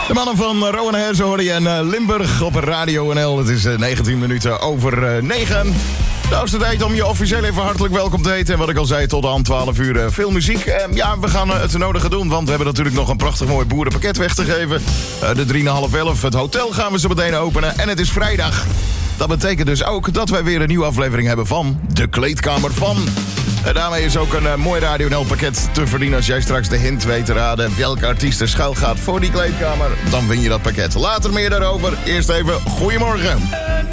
De mannen van Rowan Hersen hoorde je en Limburg op Radio NL. Het is 19 minuten over 9. De hoogste tijd om je officieel even hartelijk welkom te heten. En wat ik al zei, tot aan 12 uur veel muziek. Ja, we gaan het nodige doen, want we hebben natuurlijk nog een prachtig mooi boerenpakket weg te geven. De 3,5-11, het hotel gaan we zo meteen openen. En het is vrijdag. Dat betekent dus ook dat wij weer een nieuwe aflevering hebben van De Kleedkamer van. En daarmee is ook een mooi Radio NL pakket te verdienen. Als jij straks de hint weet te raden welke artiest er schuil gaat voor die kleedkamer, dan win je dat pakket. Later meer daarover. Eerst even goedemorgen.